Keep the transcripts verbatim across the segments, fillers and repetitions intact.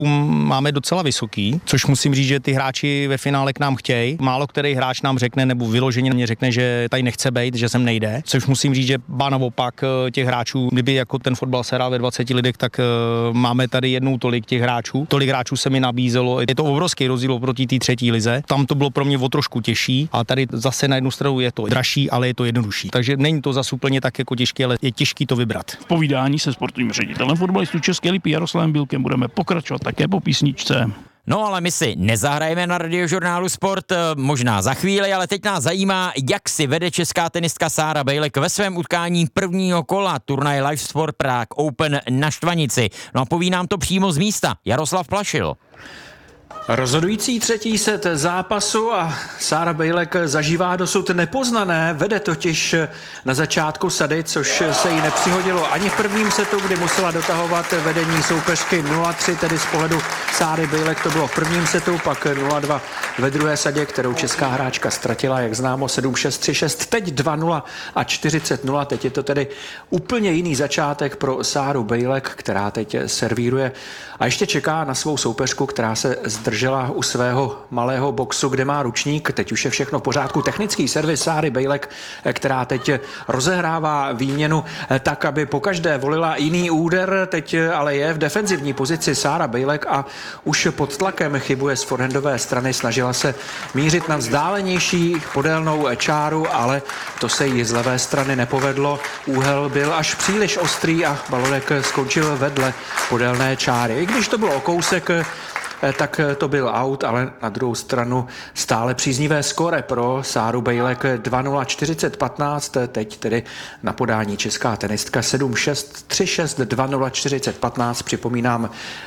máme docela vysoký, což musím říct, že ty hráči ve finále k nám chtějí. Málo který hráč nám řekne nebo vyloženě mě řekne, že tady nechce být, že sem nejde, což musím říct, že ba naopak těch hráčů, kdyby jako ten fotbal se hrál ve dvaceti lidech, tak uh, máme tady jednou tolik těch hráčů. Tolik hráčů se mi nabízelo. Je to obrovský rozdíl oproti té třetí lize. Tam to bylo pro mě o trošku těžší a tady zase na jednu stranu je to dražší, ale je to jednodušší. Takže není to zas úplně tak jako těžké, ale je těžký to vybrat. V povídání se sportovním ředitelem fotbalistů České Lípy Jaroslavem Bílkem budeme pokračovat také po písničce. No ale my si nezahrajeme na Radiožurnálu Sport, možná za chvíli, ale teď nás zajímá, jak si vede česká tenistka Sára Bejlek ve svém utkání prvního kola turnaje Live Sport Prague Open na Štvanici. No a poví nám to přímo z místa Jaroslav Plašil. Rozhodující třetí set zápasu a Sára Bejlek zažívá dosud nepoznané, vede totiž na začátku sady, což se jí nepřihodilo ani v prvním setu, kdy musela dotahovat vedení soupeřky nula tři, tedy z pohledu Sáry Bejlek to bylo v prvním setu, pak nula dva ve druhé sadě, kterou česká hráčka ztratila, jak známo, sedm šest, tři šest, teď dva nula a čtyřicet nula, teď je to tedy úplně jiný začátek pro Sáru Bejlek, která teď servíruje a ještě čeká na svou soupeřku, která se zdržela u svého malého boxu, kde má ručník. Teď už je všechno v pořádku. Technický servis Sáry Bejlek, která teď rozehrává výměnu tak, aby pokaždé volila jiný úder. Teď ale je v defenzivní pozici Sára Bejlek a už pod tlakem chybuje z forehandové strany. Snažila se mířit na vzdálenější podélnou čáru, ale to se jí z levé strany nepovedlo. Úhel byl až příliš ostrý a balonek skončil vedle podélné čáry. I když to bylo o kousek, tak to byl out, ale na druhou stranu stále příznivé skóre pro Sáru Bejlek dva nula čtyřicet patnáct, teď tedy na podání česká tenistka sedm šest, tři šest, dva nula čtyřicet patnáct, připomínám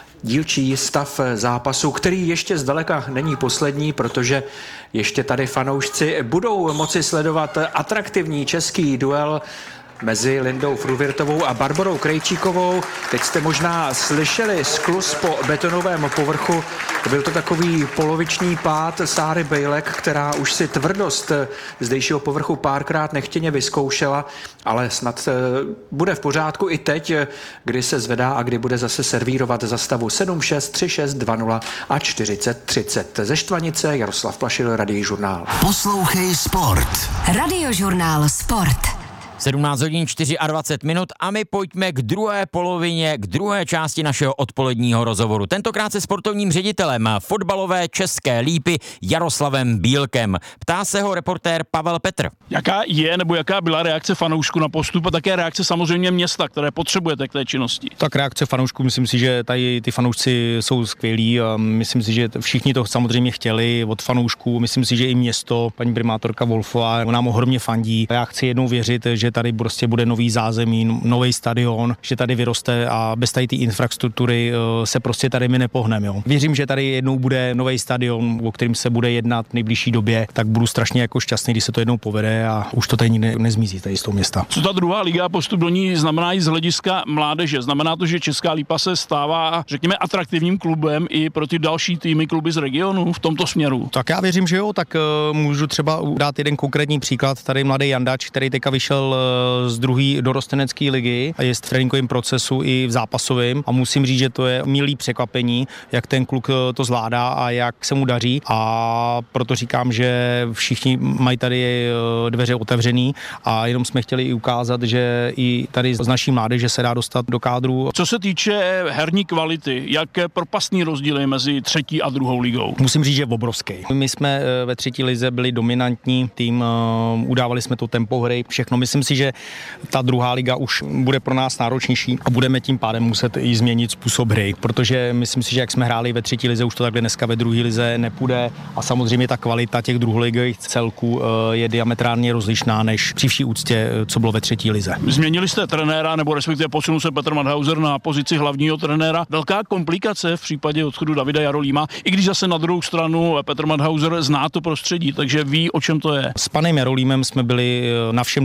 dílčí stav zápasu, který ještě zdaleka není poslední, protože ještě tady fanoušci budou moci sledovat atraktivní český duel mezi Lindou Fruvirtovou a Barborou Krejčíkovou. Teď jste možná slyšeli skluz po betonovém povrchu. Byl to takový poloviční pád Sáry Bejlek, která už si tvrdost zdejšího povrchu párkrát nechtěně vyzkoušela, ale snad bude v pořádku i teď, kdy se zvedá a kdy bude zase servírovat za stavu sedm šest, tři šest, dva nula a čtyřicet třicet. Ze Štvanice Jaroslav Plašil, Radiožurnál. Poslouchej Sport. Radiožurnál Sport. sedmnáct hodin dvacet čtyři minut a my pojďme k druhé polovině, k druhé části našeho odpoledního rozhovoru. Tentokrát se sportovním ředitelem fotbalové České Lípy Jaroslavem Bílkem. Ptá se ho reportér Pavel Petr. Jaká je nebo jaká byla reakce fanoušků na postup a také reakce samozřejmě města, které potřebujete k té činnosti? Tak reakce fanoušků, myslím si, že tady ty fanoušci jsou skvělí a myslím si, že všichni to samozřejmě chtěli od fanoušků. Myslím si, že i město, paní primátorka Wolfová nám ohromně fandí. Já chci jednou věřit, že tady prostě bude nový zázemí, nový stadion, že tady vyroste a bez tady té infrastruktury se prostě tady my nepohneme. Jo. Věřím, že tady jednou bude nový stadion, o kterým se bude jednat v nejbližší době, tak budu strašně jako šťastný, když se to jednou povede a už to tady nikdy nezmizí tady z toho města. Co ta druhá liga, postup do ní znamená i z hlediska mládeže? Znamená to, že Česká Lípa se stává, řekněme, atraktivním klubem i pro ty další týmy, kluby z regionu v tomto směru? Tak já věřím, že jo, tak uh, můžu třeba dát jeden konkrétní příklad. Tady mladý Jandač, který teďka vyšel z druhé dorostenecké ligy a je v tréninkovém procesu i v zápasovém a musím říct, že to je milý překvapení, jak ten kluk to zvládá a jak se mu daří a proto říkám, že všichni mají tady dveře otevřený a jenom jsme chtěli i ukázat, že i tady z naší mládeže se dá dostat do kádru. Co se týče herní kvality, jaké propastní rozdíly mezi třetí a druhou ligou? Musím říct, že obrovský. My jsme ve třetí lize byli dominantní tým, udávali jsme to tempo hry, všechno. Myslím si, že ta druhá liga už bude pro nás náročnější a budeme tím pádem muset i změnit způsob hry, protože myslím si, že jak jsme hráli ve třetí lize, už to takhle dneska ve druhé lize nepůjde a samozřejmě ta kvalita těch druholigových celků je diametrálně rozlišná než při vší úctě, co bylo ve třetí lize. Změnili jste trenéra, nebo respektive posunul se Petr Madhauser na pozici hlavního trenéra. Velká komplikace v případě odchodu Davida Jarolíma, i když zase na druhou stranu Petr Madhauser zná to prostředí, takže ví, o čem to je. S panem Jarolímem jsme byli na všem domluvení.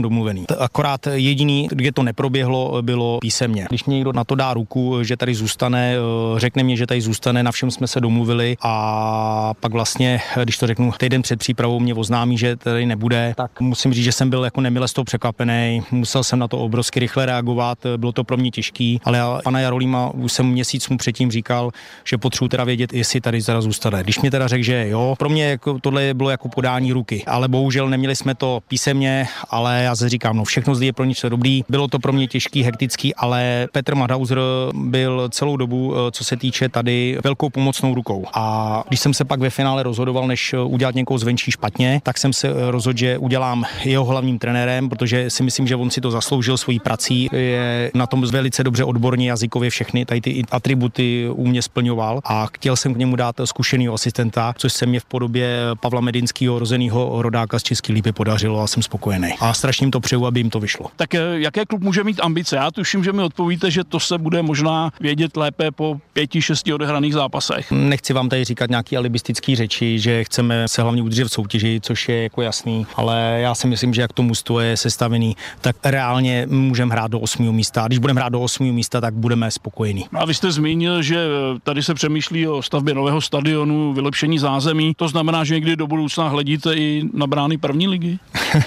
Akorát jediný, kde to neproběhlo, bylo písemně. Když mě někdo na to dá ruku, že tady zůstane, řekne mě, že tady zůstane, na všem jsme se domluvili a pak vlastně, když to řeknu, týden před přípravou mě oznámí, že tady nebude, tak musím říct, že jsem byl jako nemile z toho překvapený. Musel jsem na to obrovsky rychle reagovat, bylo to pro mě těžký, ale já pana Jarolíma už jsem měsíc mu předtím říkal, že potřebuji teda vědět, jestli tady teda zůstane. Když mě teda řekl, že jo, pro mě jako tohle bylo jako podání ruky, ale bohužel neměli jsme to písemně, ale já se říkám, no všechno zde je pro něco dobrý. Bylo to pro mě těžký, hektický, ale Petr Madhauser byl celou dobu, co se týče tady, velkou pomocnou rukou. A když jsem se pak ve finále rozhodoval, než udělat někoho zvenčí špatně, tak jsem se rozhodl, že udělám jeho hlavním trenérem, protože si myslím, že on si to zasloužil svojí prací. Je na tom velice dobře odborně, jazykově všechny tady ty atributy u mě splňoval a chtěl jsem k němu dát zkušenýho asistenta, což se mě v podobě Pavla Medinského, rozenýho rodáka z České Lípy, podařilo a jsem spokojený. A strašně jim to přeju, aby jim to vyšlo. Tak jaké klub může mít ambice? Já tuším, že mi odpovíte, že to se bude možná vědět lépe po pěti, šesti odehraných zápasech. Nechci vám tady říkat nějaký alibistický řeči, že chceme se hlavně udržet v soutěži, což je jako jasný, ale já si myslím, že jak to mužstvo je sestavený, tak reálně můžeme hrát do osmého místa. A když budeme hrát do osmého místa, tak budeme spokojení. A vy jste zmínil, že tady se přemýšlí o stavbě nového stadionu, vylepšení zázemí. To znamená, že někdy do budoucna hledíte i na brány první ligy?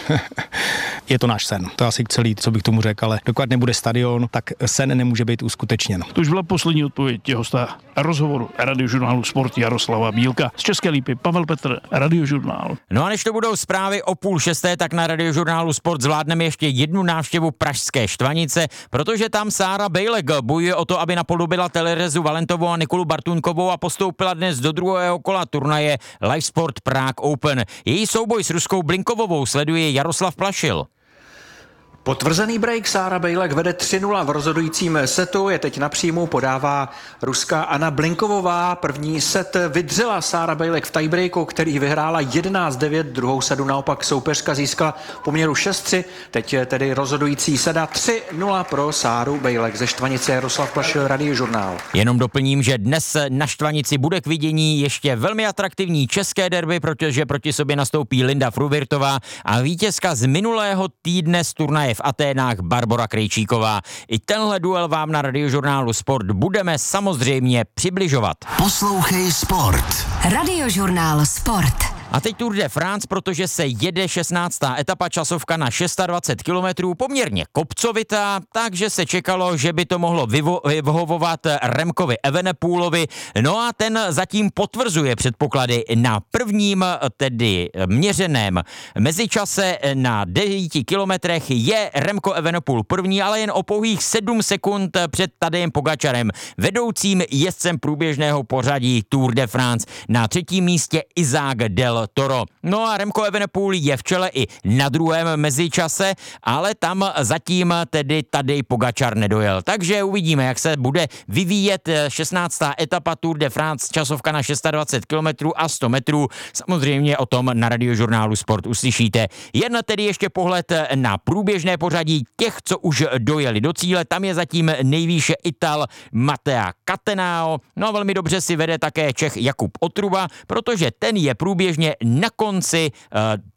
Je to náš sen. To je asi celý, co bych tomu řekl, ale dokud nebude stadion, tak sen nemůže být uskutečněn. To už byla poslední odpověď těch hosta rozhovoru Radiožurnálu Sport Jaroslava Bílka. Z České Lípy Pavel Petr, Radiožurnál. No a než to budou zprávy o půl šesté, tak na Radiožurnálu Sport zvládneme ještě jednu návštěvu pražské Štvanice, protože tam Sára Bejlek bojuje o to, aby napodobila Telerezu Valentovou a Nikolu Bartunkovou a postoupila dnes do druhého kola turnaje Live Sport Prague Open. Její souboj s Ruskou Blinkovovou sleduje Jaroslav Plašil. Potvrzený break, Sára Bejlek vede tři nula v rozhodujícím setu, je teď na příjmu, podává ruská Anna Blinkovová. První set vydřela Sára Bejlek v tiebreaku, který vyhrála jedenáct devět, druhou sedu naopak soupeřka získala poměru šest tři, teď je tedy rozhodující seda tři nula pro Sáru Bejlek. Ze Štvanice Jaroslav Plašil, Radiožurnál. Jenom doplním, že dnes na Štvanici bude k vidění ještě velmi atraktivní české derby, protože proti sobě nastoupí Linda Fruvirtová a vítězka z minulého týdne z turnaje v Aténách Barbora Krejčíková. I tenhle duel vám na Radiožurnálu Sport budeme samozřejmě přibližovat. Poslouchej Sport. Radiožurnál Sport. A teď Tour de France, protože se jede šestnáctá etapa, časovka na dvacet šest kilometrů, poměrně kopcovitá, takže se čekalo, že by to mohlo vyvo- vyhovovat Remkovi Evenepoolovi. No a ten zatím potvrzuje předpoklady na prvním, tedy měřeném mezičase na devíti kilometrech je Remko Evenepool první, ale jen o pouhých sedm sekund před Tadejem Pogačarem, vedoucím jezdcem průběžného pořadí Tour de France. Na třetím místě Isaac Del Toro. No a Remco Evenepoel je v čele i na druhém mezičase, ale tam zatím tedy Tadej Pogačar nedojel. Takže uvidíme, jak se bude vyvíjet šestnáctá etapa Tour de France, časovka na dvacet šest kilometrů a sto metrů. Samozřejmě o tom na Radiožurnálu Sport uslyšíte. Jen tedy ještě pohled na průběžné pořadí těch, co už dojeli do cíle. Tam je zatím nejvýše Ital Matteo Catenao. No a velmi dobře si vede také Čech Jakub Otruba, protože ten je průběžně na konci uh,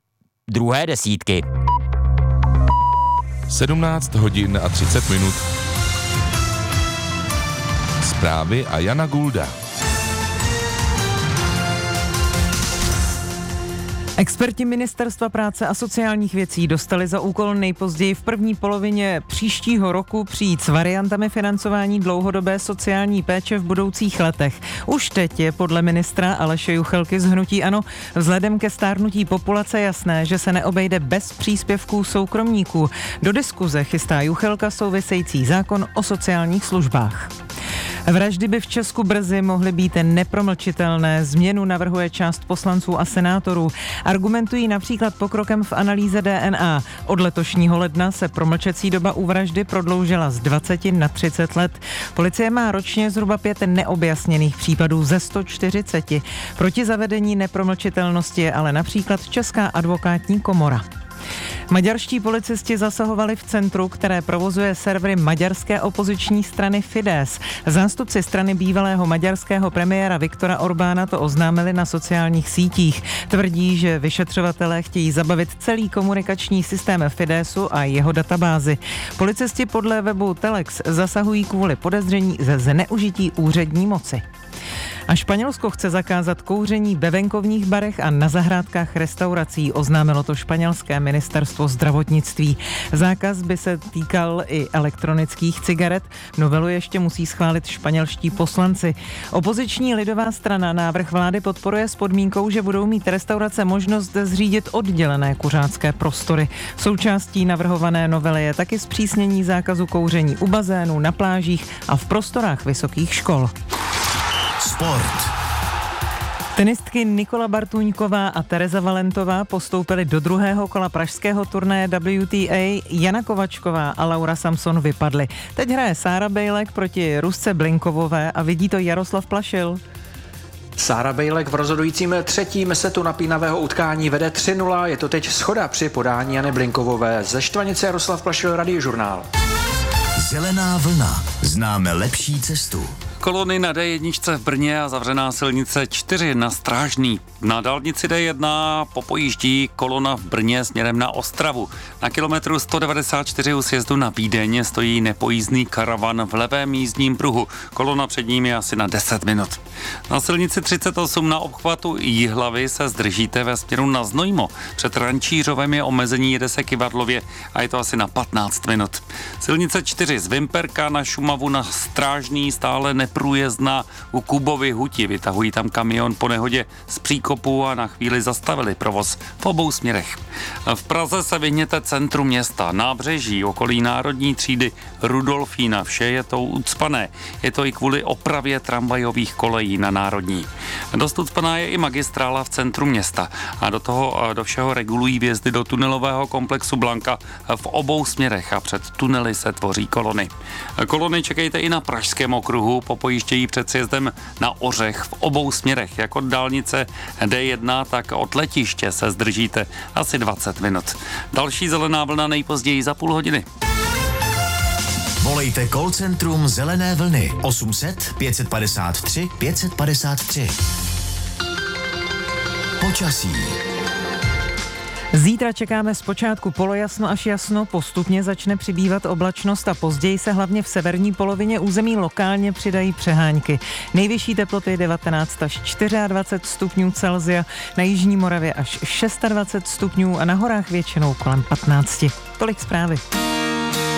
druhé desítky. sedmnáct hodin a třicet minut. Zprávy a Jana Gulda. Experti Ministerstva práce a sociálních věcí dostali za úkol nejpozději v první polovině příštího roku přijít s variantami financování dlouhodobé sociální péče v budoucích letech. Už teď je podle ministra Aleše Juchelky z hnutí ANO vzhledem ke stárnutí populace jasné, že se neobejde bez příspěvků soukromníků. Do diskuze chystá Juchelka související zákon o sociálních službách. Vraždy by v Česku brzy mohly být nepromlčitelné. Změnu navrhuje část poslanců a senátorů. Argumentují například pokrokem v analýze D N A. Od letošního ledna se promlčecí doba u vraždy prodloužila z dvacet na třicet let. Policie má ročně zhruba pět neobjasněných případů ze sto čtyřicet. Proti zavedení nepromlčitelnosti je ale například Česká advokátní komora. Maďarští policisti zasahovali v centru, které provozuje servery maďarské opoziční strany Fidesz. Zástupci strany bývalého maďarského premiéra Viktora Orbána to oznámili na sociálních sítích. Tvrdí, že vyšetřovatelé chtějí zabavit celý komunikační systém Fideszu a jeho databázi. Policisti podle webu Telex zasahují kvůli podezření ze zneužití úřední moci. A Španělsko chce zakázat kouření ve venkovních barech a na zahrádkách restaurací, oznámilo to španělské ministerstvo zdravotnictví. Zákaz by se týkal i elektronických cigaret. Novelu ještě musí schválit španělští poslanci. Opoziční lidová strana návrh vlády podporuje s podmínkou, že budou mít restaurace možnost zřídit oddělené kuřácké prostory. Součástí navrhované novely je taky zpřísnění zákazu kouření u bazénů, na plážích a v prostorách vysokých škol. Sport. Tenistky Nikola Bartuňková a Tereza Valentová postoupily do druhého kola pražského turnaje W T A. Jana Kovačková a Laura Samson vypadly. Teď hraje Sára Bejlek proti Rusce Blinkovové a vidí to Jaroslav Plašil. Sára Bejlek v rozhodujícím třetím setu napínavého utkání vede tři nula. Je to teď schoda při podání Jany Blinkovové. Ze Štvanice Jaroslav Plašil, Radiožurnál. Zelená vlna. Známe lepší cestu. Kolony na D jedna v Brně a zavřená silnice čtyři na Strážný. Na dálnici D jedna popojíždí kolona v Brně směrem na Ostravu. Na kilometru sto devadesát čtyři u sjezdu na Vídeň stojí nepojízdný karavan v levém jízdním pruhu. Kolona před ním je asi na deset minut. Na silnici třicet osm na obchvatu Jihlavy se zdržíte ve směru na Znojmo. Před Rančířovem je omezení, jede se Kyvadlově a je to asi na patnáct minut. Silnice čtyři z Vimperka na Šumavu na Strážný stále neprůjezdná. U Kubovy Huti vytahují tam kamion po nehodě z příkopu a na chvíli zastavili provoz v obou směrech. V Praze se vyhněte centru města, nábřeží, okolí Národní třídy Rudolfína. Vše je to ucpané. Je to i kvůli opravě tramvajových kolejí na Národní. Dost ucpaná je i magistrála v centru města a do toho do všeho regulují vjezdy do tunelového komplexu Blanka v obou směrech a před tunely se tvoří kolony. Kolony čekejte i na Pražském okruhu, popojíždějí před sjezdem na Ořech v obou směrech, jako dálnice D jedna, tak od letiště se zdržíte asi dvacet minut. Další zelená vlna nejpozději za půl hodiny. Volejte call centrum Zelené vlny osm set pět padesát tři pět padesát tři. Počasí. Zítra čekáme zpočátku polojasno až jasno, postupně začne přibývat oblačnost a později se hlavně v severní polovině území lokálně přidají přehánky. Nejvyšší teploty devatenáct až dvacet čtyři stupňů Celsia, na jižní Moravě až dvacet šest stupňů a na horách většinou kolem patnáct. Tolik zprávy.